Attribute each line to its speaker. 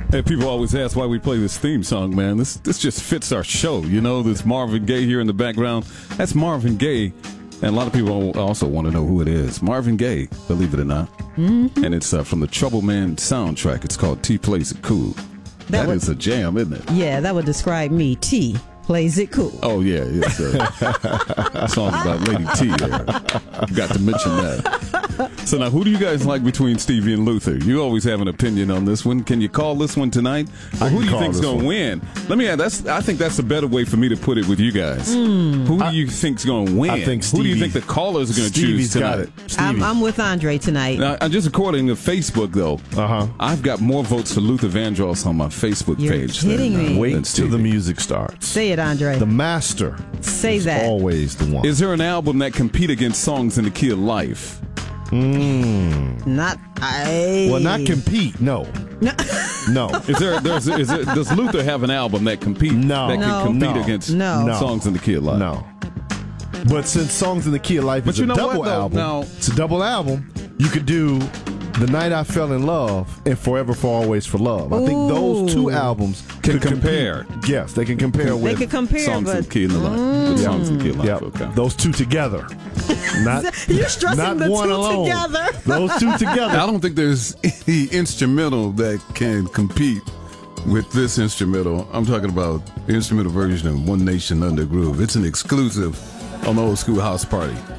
Speaker 1: Hey, people always ask why we play this theme song, man. This just fits our show. You know, this Marvin Gaye here in the background. That's Marvin Gaye. And a lot of people also want to know who it is. Marvin Gaye, believe it or not. Mm-hmm. And it's from the Trouble Man soundtrack. It's called T Plays It Cool. That is a jam, isn't it?
Speaker 2: Yeah, that would describe me. T plays it cool.
Speaker 1: Oh, yeah. Yes, song about Lady T there. Got to mention that. So now, who do you guys like between Stevie and Luther? You always have an opinion on this one. Can you call this one tonight? Or who do you think's going to win? Let me add, I think that's a better way for me to put it with you guys. Who do you think's going to win?
Speaker 3: I think Stevie,
Speaker 1: who do you think the callers are going to choose tonight?
Speaker 2: I'm with Andre tonight.
Speaker 1: Now, just according to Facebook, though, I've got more votes for Luther Vandross on my Facebook page.
Speaker 2: You're kidding me.
Speaker 3: Wait till the music starts.
Speaker 2: Say it, Andre.
Speaker 3: The master.
Speaker 2: Say that.
Speaker 3: Always the one.
Speaker 1: Is there an album that compete against Songs in the Key of Life?
Speaker 2: Not
Speaker 3: compete. No. No.
Speaker 1: Does Luther have an album that can compete against Songs in the Key of Life?
Speaker 3: No. But since Songs in the Key of Life is a double album, it's a double album. You could do The Night I Fell in Love and Forever for Always for Love. I think those two albums
Speaker 1: can compare.
Speaker 3: Compete. Yes, they can compare with
Speaker 1: Songs in the Key of Life. Songs in the Key of Life.
Speaker 3: Yep. Okay. Those two together.
Speaker 2: You're stressing
Speaker 3: not
Speaker 2: the
Speaker 3: one
Speaker 2: two
Speaker 3: alone.
Speaker 2: together.
Speaker 3: Those two together.
Speaker 1: I don't think there's any instrumental that can compete with this instrumental. I'm talking about the instrumental version of One Nation Under Groove. It's an exclusive on the Old School House Party.